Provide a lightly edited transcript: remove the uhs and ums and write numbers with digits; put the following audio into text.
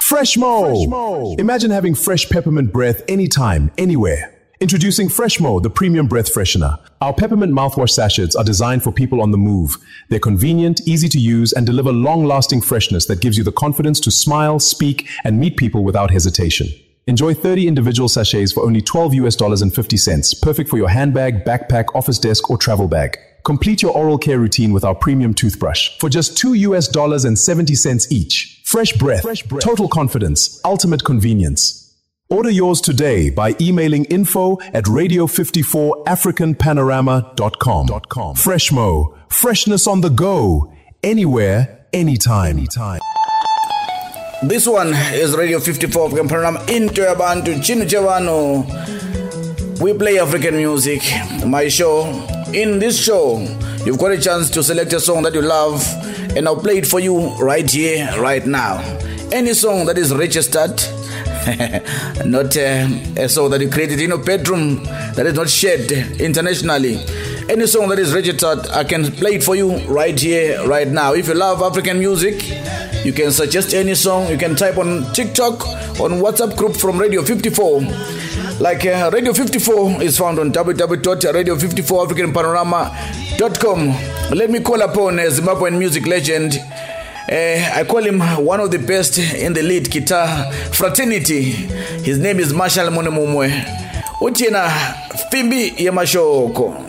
Freshmo. Imagine having fresh peppermint breath anytime, anywhere. Introducing Freshmo, the premium breath freshener. Our peppermint mouthwash sachets are designed for people on the move. They're convenient, easy to use, and deliver long-lasting freshness that gives you the confidence to smile, speak, and meet people without hesitation. Enjoy 30 individual sachets for only $12.50. Perfect for your handbag, backpack, office desk, or travel bag. Complete your oral care routine with our premium toothbrush for just $2.70 each. Fresh breath, total confidence, ultimate convenience. Order yours today by emailing info@radio54africanpanorama.com. Freshmo, freshness on the go, anywhere, anytime. This one is Radio 54 African Panorama into Abantu Chinu Chewano. We play African music. My show. In this show, you've got a chance to select a song that you love, and I'll play it for you right here, right now. Any song that is registered, not a song that you created in your bedroom that is not shared internationally. Any song that is registered, I can play it for you right here, right now. If you love African music, you can suggest any song. You can type on TikTok, on WhatsApp group from Radio 54. Like Radio 54 is found on www.radio54africanpanorama.com. Let me call upon a Zimbabwean music legend. I call him one of the best in the lead guitar fraternity. His name is Marshall Munemumwe. Uchina Fimbi Yamashoko.